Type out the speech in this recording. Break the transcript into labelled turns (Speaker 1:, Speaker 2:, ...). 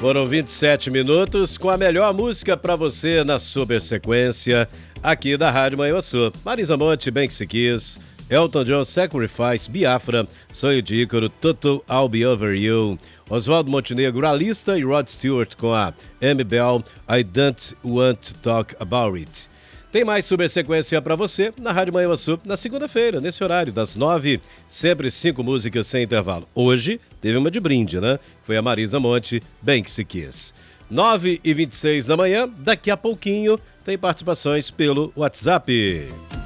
Speaker 1: Foram 27 minutos com a melhor música pra você na super sequência aqui da Rádio Manhuaçu. Marisa Monte, Bem Que Se Quis, Elton John, Sacrifice, Biafra, Sonho de Ícaro, Total I'll Be Over You, Oswaldo Montenegro, A Lista e Rod Stewart com a Amy Bell, I Don't Want to Talk About It. Tem mais super sequência pra você na Rádio Manhuaçu na segunda-feira, nesse horário, das 9, sempre 5 músicas sem intervalo. Hoje teve uma de brinde, né? Foi a Marisa Monte, Bem Que Se Quis. 9h26 da manhã, daqui a pouquinho tem participações pelo WhatsApp.